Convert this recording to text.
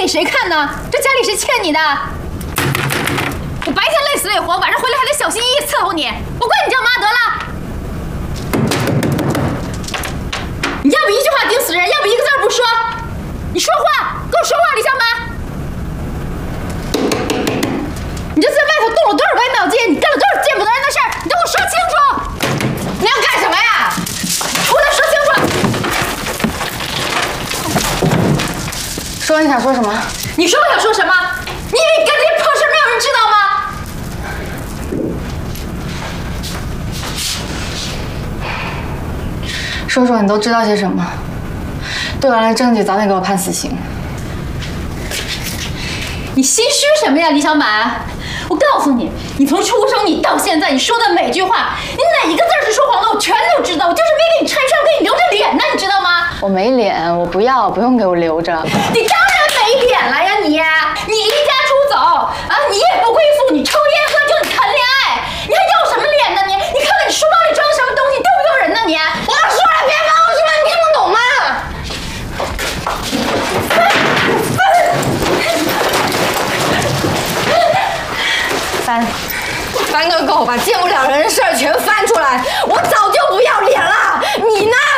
给谁看呢？这家里谁欠你的？我白天累死累活，晚上回来还得小心翼翼伺候你，我管你叫妈得了。你要不一句话顶死人，要不一个字不说。你说话，跟我说话，李小满。你这在外头动了多少歪脑筋？你干了多少见不得人的事儿？你跟我说清楚！你要干什么呀？出来说清楚！ 说你想说什么？ 你说我想说什么？你以为你干这些破事没有人知道吗？ 说说你都知道些什么？对完了证据，早点给我判死刑。 你心虚什么呀，李小满？我告诉你，你从出生你到现在，你说的每句话，你哪一个字是说谎的，我全都知道。我就是没给你拆穿，给你留着脸呢，你知道吗？ 我没脸，我不要，不用给我留着。 你当然没脸了呀，你离家出走啊，你夜不归宿，你抽烟喝酒，你谈恋爱，你还要什么脸呢？你看看你书包里装的什么东西，丢不丢人呢？你我都说了别烦我是吧？你听不懂吗？翻个够，把见不了人的事儿全翻出来！我早就不要脸了，你呢？